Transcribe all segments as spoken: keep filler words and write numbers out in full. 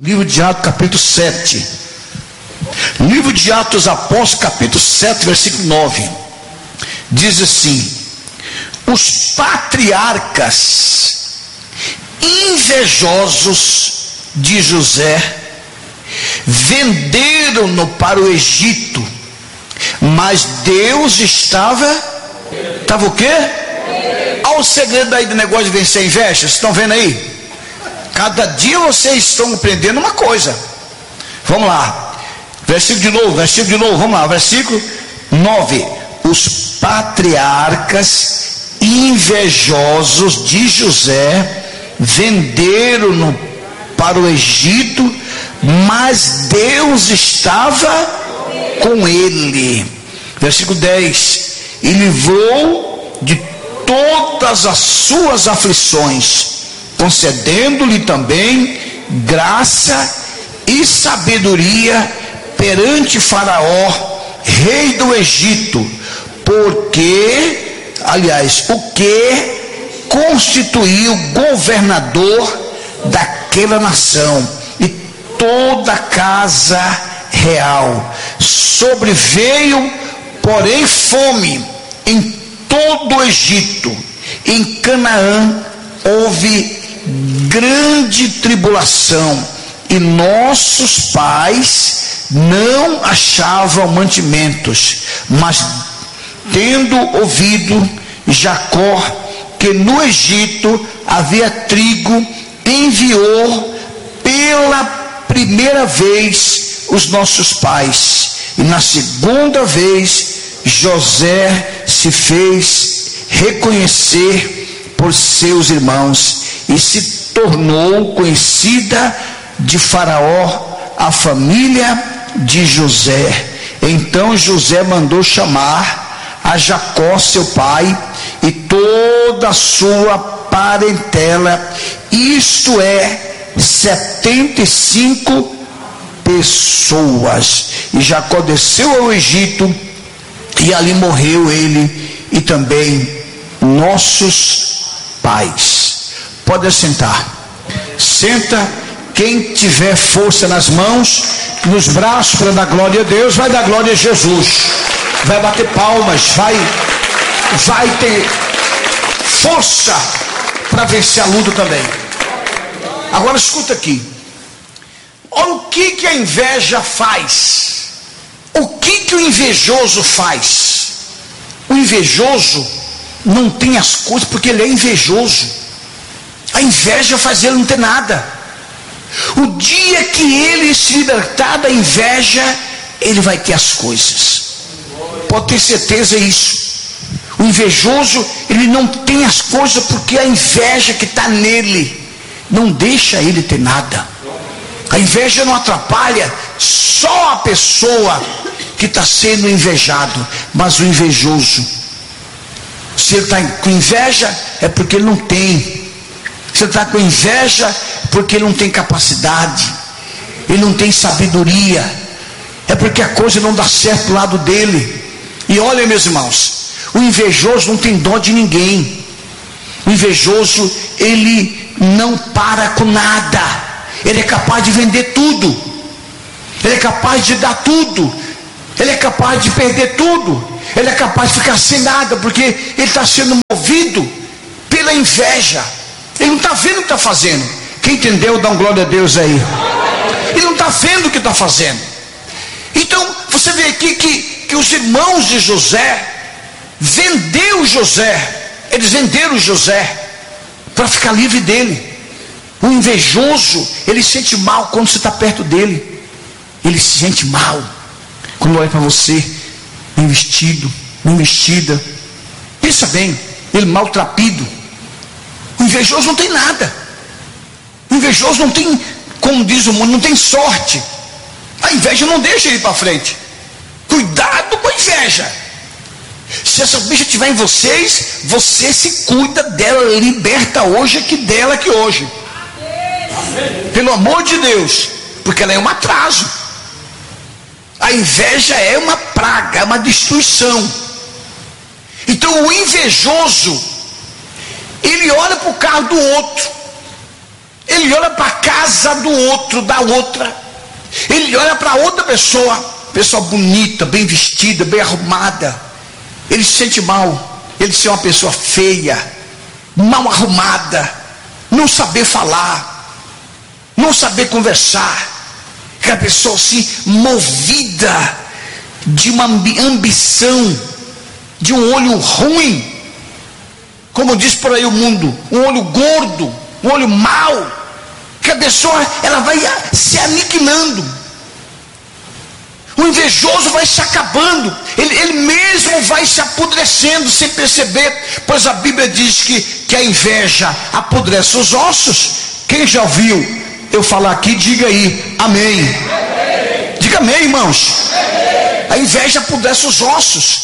Livro de Atos, capítulo sete. Livro de Atos Apóstolos, capítulo sete, versículo nove. Diz assim: os patriarcas invejosos de José venderam-no para o Egito, mas Deus estava estava o quê? Olha o segredo aí do negócio de vencer a inveja. Vocês estão vendo aí? Cada dia vocês estão aprendendo uma coisa. Vamos lá, versículo de novo, versículo de novo, vamos lá, versículo nove. Os patriarcas invejosos de José venderam-no para o Egito, mas Deus estava com ele. Versículo dez. E livrou de todas as suas aflições, concedendo-lhe também graça e sabedoria perante Faraó, rei do Egito, porque, aliás, o que constituiu governador daquela nação, e toda a casa real. Sobreveio, porém, fome em todo o Egito. Em Canaã houve grande tribulação, e nossos pais não achavam mantimentos. Mas tendo ouvido Jacó que no Egito havia trigo, enviou pela primeira vez os nossos pais, e na segunda vez José se fez reconhecer por seus irmãos, e se tornou conhecida de Faraó a família de José. Então José mandou chamar a Jacó seu pai e toda a sua parentela, isto é, setenta e cinco pessoas. E Jacó desceu ao Egito, e ali morreu ele e também nossos pais. Pode assentar. Senta. Quem tiver força nas mãos, nos braços, para dar glória a Deus, vai dar glória a Jesus, vai bater palmas, vai vai ter força para vencer a luta também. Agora escuta aqui. Olha o que que a inveja faz. O que que o invejoso faz? O invejoso não tem as coisas porque ele é invejoso. A inveja faz ele não ter nada. O dia que ele se libertar da inveja, ele vai ter as coisas. Pode ter certeza disso. O invejoso, ele não tem as coisas porque a inveja que está nele não deixa ele ter nada. A inveja não atrapalha só a pessoa que está sendo invejado, mas o invejoso, se ele está com inveja, é porque ele não tem. Se ele está com inveja, porque ele não tem capacidade, ele não tem sabedoria, é porque a coisa não dá certo do lado dele. E olha, meus irmãos, o invejoso não tem dó de ninguém. O invejoso, ele não para com nada. Ele é capaz de vender tudo, ele é capaz de dar tudo, ele é capaz de perder tudo, ele é capaz de ficar sem nada, porque ele está sendo movido pela inveja. Ele não está vendo o que está fazendo. Quem entendeu, dá um glória a Deus aí. Ele não está vendo o que está fazendo. Então você vê aqui que, que os irmãos de José vendeu José. Eles venderam José para ficar livre dele. O invejoso, ele sente mal quando você está perto dele. Ele se sente mal quando olha para você, bem vestido, bem vestida. Pensa bem, ele maltrapido. O invejoso não tem nada. O invejoso não tem, como diz o mundo, não tem sorte. A inveja não deixa ele para frente. Cuidado com a inveja. Se essa bicha estiver em vocês, você se cuida dela, liberta hoje aqui dela aqui hoje. Pelo amor de Deus, porque ela é um atraso. A inveja é uma praga, é uma destruição. Então o invejoso, ele olha para o carro do outro, ele olha para a casa do outro, da outra, ele olha para outra pessoa, pessoa bonita, bem vestida, bem arrumada, ele se sente mal, ele ser uma pessoa feia, mal arrumada, não saber falar, não saber conversar, aquela pessoa assim, movida de uma ambição, de um olho ruim, como diz por aí o mundo, um olho gordo, um olho mau, que a pessoa ela vai se aniquilando, o invejoso vai se acabando, ele, ele mesmo vai se apodrecendo sem perceber, pois a Bíblia diz que, que a inveja apodrece os ossos. Quem já ouviu eu falar aqui, diga aí, amém, amém. Diga amém, irmãos, amém. A inveja apodrece os ossos,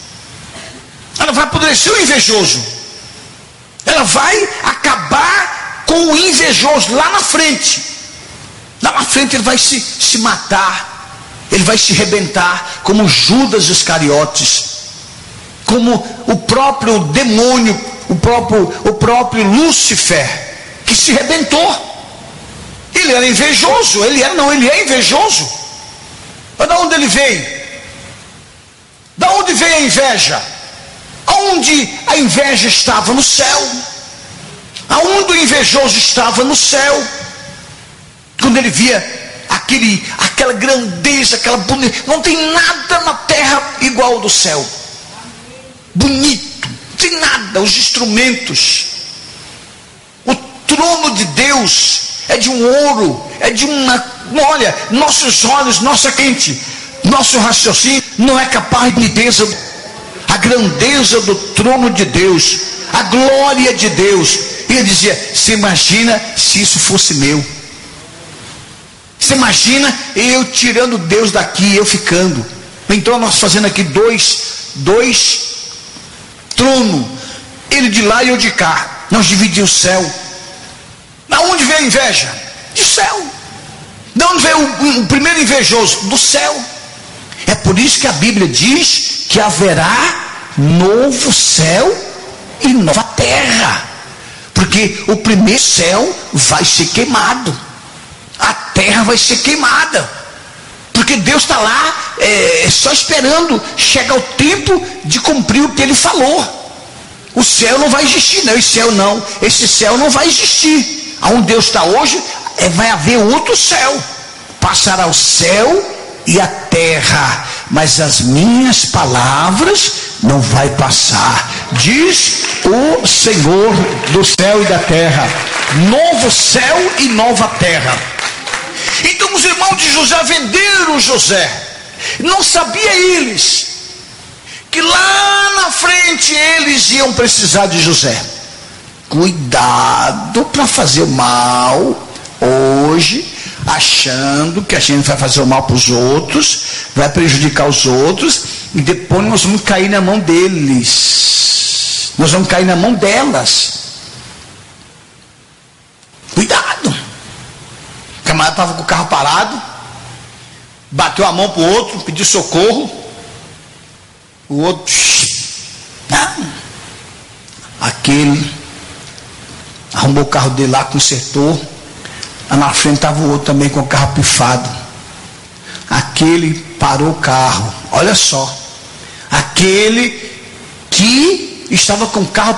ela vai apodrecer o invejoso, ela vai acabar com o invejoso lá na frente, lá na frente ele vai se, se matar, ele vai se rebentar, como Judas Iscariotes, como o próprio demônio, o próprio, o próprio Lúcifer, que se rebentou. Ele era invejoso, ele era, não, ele é invejoso. Mas de onde ele veio? De onde veio a inveja? Aonde a inveja estava? No céu. Aonde o invejoso estava? No céu. Quando ele via aquele, aquela grandeza, aquela bonita, não tem nada na terra igual ao do céu. Bonito, não tem nada, os instrumentos. O trono de Deus é de um ouro, é de uma, olha, nossos olhos, nossa mente, nosso raciocínio não é capaz de entender a grandeza do trono de Deus, a glória de Deus. E ele dizia, você imagina se isso fosse meu? Você imagina eu tirando Deus daqui, eu ficando? Então nós fazendo aqui dois, dois tronos, ele de lá e eu de cá, nós dividimos o céu. Da onde veio a inveja? Do céu. De onde veio o, o primeiro invejoso? Do céu. É por isso que a Bíblia diz que haverá novo céu e nova terra, porque o primeiro céu vai ser queimado, a terra vai ser queimada, porque Deus está lá é, só esperando chegar o tempo de cumprir o que Ele falou. O céu não vai existir, não, esse céu não, esse céu não vai existir. Aonde Deus está hoje, é, vai haver outro céu, passará o céu e a terra, mas as minhas palavras não vai passar, diz o Senhor do céu e da terra. Novo céu e nova terra. Então os irmãos de José venderam José. Não sabia eles que lá na frente eles iam precisar de José. Cuidado para fazer o mal hoje, achando que a gente vai fazer o mal para os outros, vai prejudicar os outros, e depois nós vamos cair na mão deles, nós vamos cair na mão delas. Cuidado. O camarada estava com o carro parado, bateu a mão para o outro, pediu socorro, o outro, ah, aquele arrumou o carro dele lá, consertou. Lá na frente estava o outro também com o carro pifado. Aquele parou o carro. Olha só. Aquele que estava com o carro